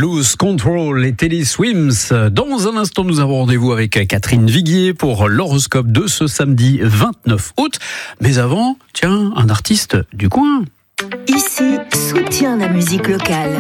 Lose Control et Teddy Swims. Dans un instant, nous avons rendez-vous avec Catherine Viguier pour l'horoscope de ce samedi 29 août. Mais avant, tiens, un artiste du coin. Ici, soutient la musique locale.